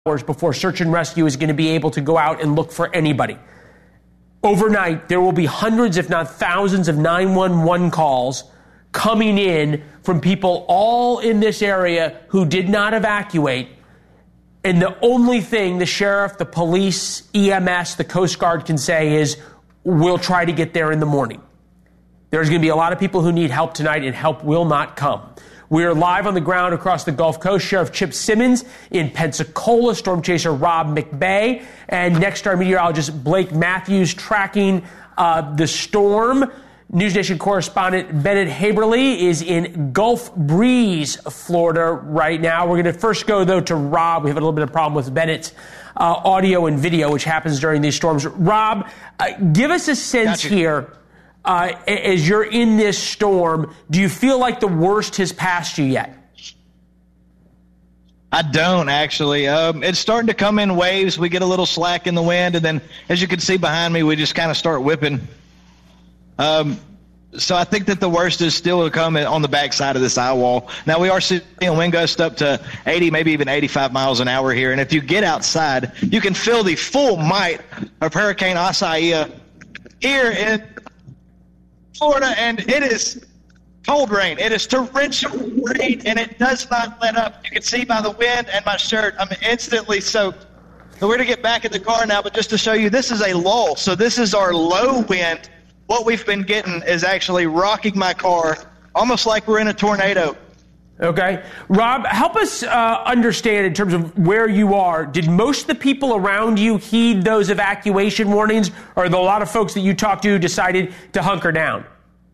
hours before search and rescue is going to be able to go out and look for anybody. Overnight, there will be hundreds, if not thousands, of 911 calls coming in from people all in this area who did not evacuate. And the only thing the sheriff, the police, EMS, the Coast Guard can say is, we'll try to get there in the morning. There's going to be a lot of people who need help tonight, and help will not come. We are live on the ground across the Gulf Coast. Sheriff Chip Simmons in Pensacola, Storm Chaser Rob McBay, and Next Star meteorologist Blake Matthews tracking the storm. News Nation correspondent Bennett Haberly is in Gulf Breeze, Florida right now. We're going to first go, though, to Rob. We have a little bit of problem with Bennett's audio and video, which happens during these storms. Rob, give us a sense here. As you're in this storm, do you feel like the worst has passed you yet? I don't, actually. It's starting to come in waves. We get a little slack in the wind, and then, as you can see behind me, we just kind of start whipping. So I think that the worst is still to come on the backside of this eye wall. Now, we are seeing wind gusts up to 80, maybe even 85 miles an hour here, and if you get outside, you can feel the full might of Hurricane Isaiah here in Florida, and it is cold rain. It is torrential rain, and it does not let up. You can see by the wind and my shirt, I'm instantly soaked. So we're going to get back in the car now, but just to show you, this is a lull. So this is our low wind. What we've been getting is actually rocking my car, almost like we're in a tornado. Okay. Rob, help us understand in terms of where you are. Did most of the people around you heed those evacuation warnings, or are there a lot of folks that you talked to decided to hunker down?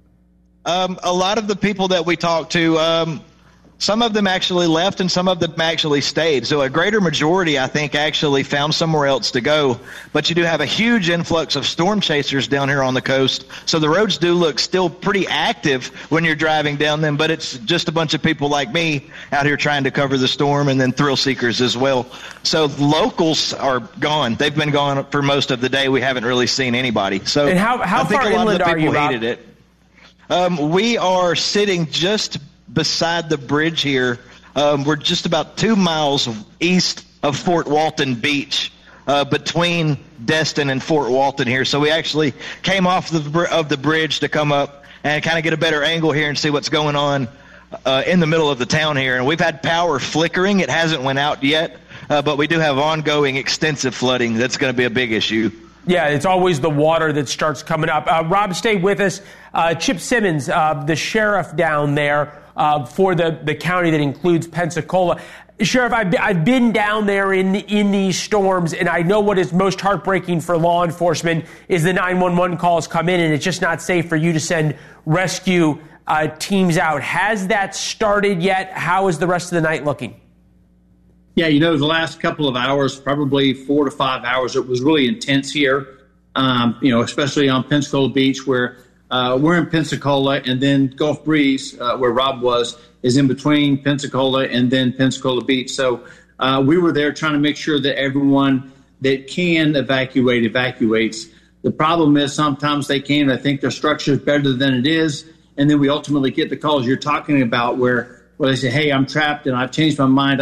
A lot of the people that we talked to, some of them actually left and some of them actually stayed. So a greater majority, I think, actually found somewhere else to go. But you do have a huge influx of storm chasers down here on the coast. So the roads do look still pretty active when you're driving down them. But it's just a bunch of people like me out here trying to cover the storm, and then thrill seekers as well. So locals are gone. They've been gone for most of the day. We haven't really seen anybody. So and how far inland are you, Rob? Hated it. We are sitting just beside the bridge here. We're just about 2 miles east of Fort Walton Beach, between Destin and Fort Walton here. So we actually came off of the bridge to come up and kind of get a better angle here and see what's going on in the middle of the town here. And we've had power flickering. It hasn't went out yet, but we do have ongoing extensive flooding. That's going to be a big issue. Yeah, it's always the water that starts coming up. Rob, stay with us. Chip Simmons, the sheriff down there for the county that includes Pensacola. Sheriff, I've been down there in these storms, and I know what is most heartbreaking for law enforcement is the 911 calls come in, and it's just not safe for you to send rescue teams out. Has that started yet? How is the rest of the night looking? Yeah, the last couple of hours, probably 4 to 5 hours, it was really intense here, especially on Pensacola Beach, where we're in Pensacola, and then Gulf Breeze, where Rob was, is in between Pensacola and then Pensacola Beach. So we were there trying to make sure that everyone that can evacuates. The problem is sometimes they can't. I think their structure is better than it is, and then we ultimately get the calls you're talking about where they say, hey, I'm trapped and I've changed my mind.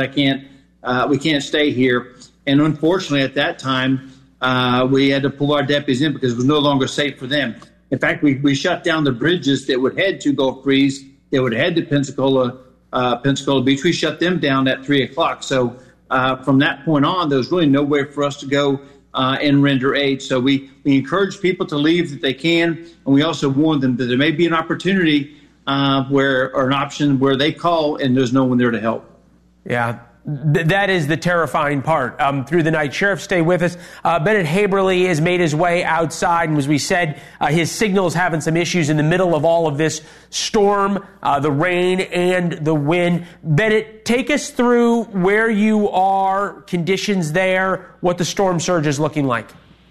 We can't stay here. And unfortunately, at that time, we had to pull our deputies in because it was no longer safe for them. In fact, we shut down the bridges that would head to Gulf Breeze, that would head to Pensacola Beach. We shut them down at 3 o'clock. So from that point on, there was really nowhere for us to go and render aid. So we encourage people to leave if they can, and we also warn them that there may be an opportunity or an option where they call and there's no one there to help. Yeah. That is the terrifying part through the night. Sheriff, stay with us. Bennett Haberly has made his way outside, and as we said, his signal is having some issues in the middle of all of this storm, the rain and the wind. Bennett, take us through where you are, conditions there, what the storm surge is looking like.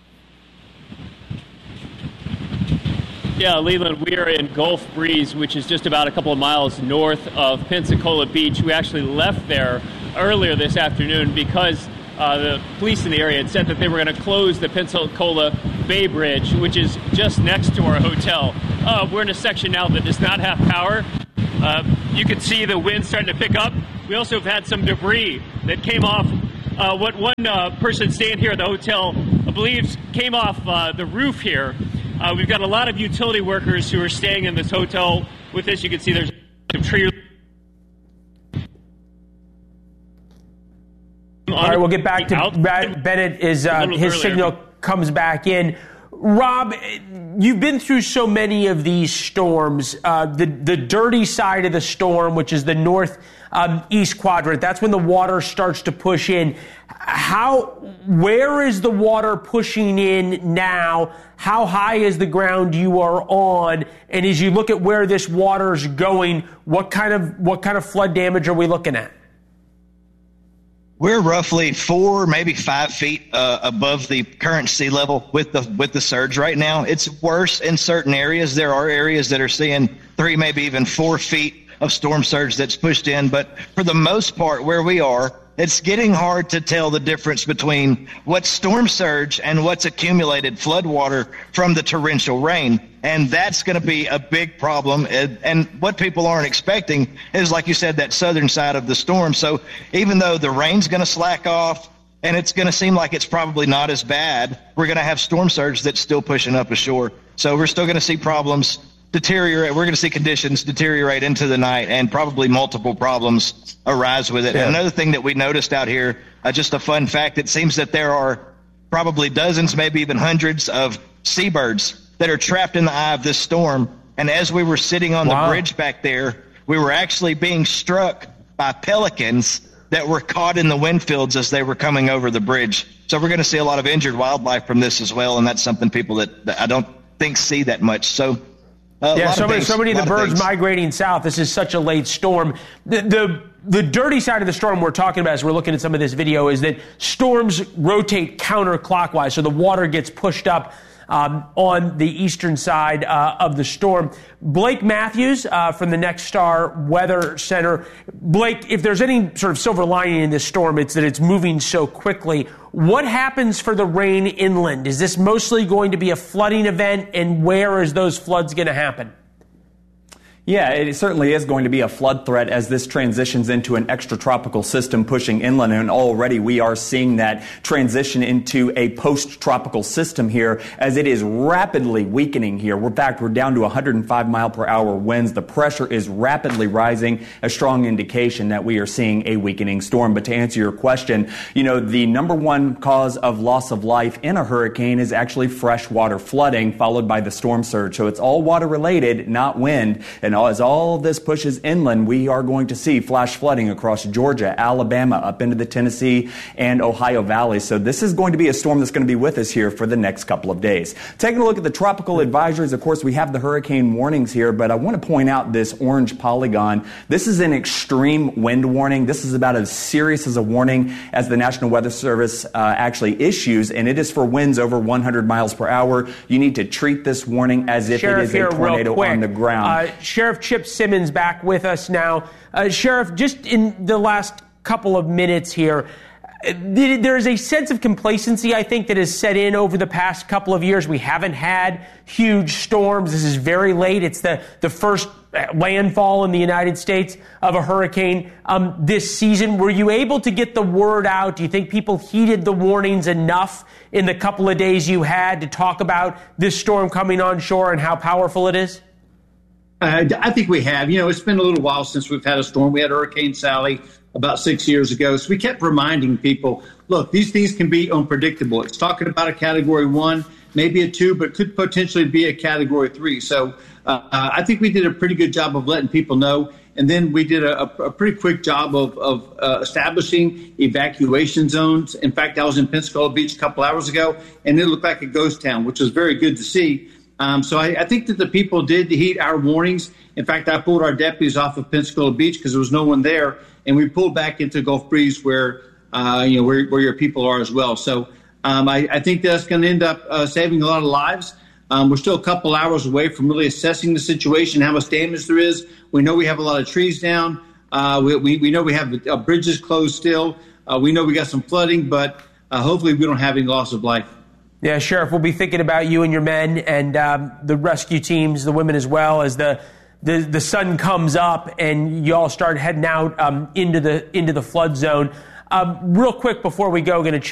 Yeah, Leland, we are in Gulf Breeze, which is just about a couple of miles north of Pensacola Beach. We actually left there earlier this afternoon because the police in the area had said that they were going to close the Pensacola Bay Bridge, which is just next to our hotel. We're in a section now that does not have power. You can see the wind starting to pick up. We also have had some debris that came off what one person staying here at the hotel believes came off the roof here. We've got a lot of utility workers who are staying in this hotel with us. You can see there's a tree. All right, we'll get back to Bennett as his signal comes back in. Rob, you've been through so many of these storms. The dirty side of the storm, which is the northeast quadrant, that's when the water starts to push in. Where is the water pushing in now? How high is the ground you are on? And as you look at where this water is going, what kind of flood damage are we looking at? We're roughly 4, maybe 5 feet above the current sea level with the surge right now. It's worse in certain areas. There are areas that are seeing 3, maybe even 4 feet of storm surge that's pushed in. But for the most part, where we are, it's getting hard to tell the difference between what's storm surge and what's accumulated floodwater from the torrential rain. And that's going to be a big problem. And what people aren't expecting is, like you said, that southern side of the storm. So even though the rain's going to slack off and it's going to seem like it's probably not as bad, we're going to have storm surge that's still pushing up ashore. So we're still going to see problems deteriorate. We're going to see conditions deteriorate into the night and probably multiple problems arise with it. Yeah. And another thing that we noticed out here, just a fun fact, it seems that there are probably dozens, maybe even hundreds of seabirds that are trapped in the eye of this storm. And as we were sitting on the bridge back there, we were actually being struck by pelicans that were caught in the wind fields as they were coming over the bridge. So we're going to see a lot of injured wildlife from this as well. And that's something people that I don't think see that much. So so many of the birds migrating south. This is such a late storm. The dirty side of the storm we're talking about as we're looking at some of this video is that storms rotate counterclockwise. So the water gets pushed up on the eastern side of the storm. Blake Matthews from the Nexstar Weather Center. Blake, if there's any sort of silver lining in this storm, it's that it's moving so quickly. What happens for the rain inland? Is this mostly going to be a flooding event, and where is those floods going to happen? Yeah, it certainly is going to be a flood threat as this transitions into an extratropical system pushing inland, and already we are seeing that transition into a post-tropical system here as it is rapidly weakening here. In fact, we're down to 105 mile per hour winds. The pressure is rapidly rising, a strong indication that we are seeing a weakening storm. But to answer your question, the number one cause of loss of life in a hurricane is actually freshwater flooding, followed by the storm surge. So it's all water related, not wind. And as all of this pushes inland, we are going to see flash flooding across Georgia, Alabama, up into the Tennessee and Ohio valleys. So this is going to be a storm that's going to be with us here for the next couple of days. Taking a look at the tropical advisories, of course, we have the hurricane warnings here, but I want to point out this orange polygon. This is an extreme wind warning. This is about as serious as a warning as the National Weather Service actually issues, and it is for winds over 100 miles per hour. You need to treat this warning as if it is a tornado on the ground. Sheriff Chip Simmons back with us now. Sheriff, just in the last couple of minutes here, there's a sense of complacency, I think, that has set in over the past couple of years. We haven't had huge storms. This is very late. It's the first landfall in the United States of a hurricane this season. Were you able to get the word out? Do you think people heeded the warnings enough in the couple of days you had to talk about this storm coming on shore and how powerful it is? I think we have. It's been a little while since we've had a storm. We had Hurricane Sally about 6 years ago. So we kept reminding people, look, these things can be unpredictable. It's talking about a Category 1, maybe a 2, but could potentially be a Category 3. So I think we did a pretty good job of letting people know. And then we did a pretty quick job of establishing evacuation zones. In fact, I was in Pensacola Beach a couple hours ago, and it looked like a ghost town, which was very good to see. So I think that the people did heed our warnings. In fact, I pulled our deputies off of Pensacola Beach because there was no one there, and we pulled back into Gulf Breeze where your people are as well. So I think that's going to end up saving a lot of lives. We're still a couple hours away from really assessing the situation, how much damage there is. We know we have a lot of trees down. We know we have bridges closed still. We know we got some flooding, but hopefully we don't have any loss of life. Yeah, Sheriff, we'll be thinking about you and your men and the rescue teams, the women as well, as the sun comes up and you all start heading out into the flood zone. Real quick before we go, going to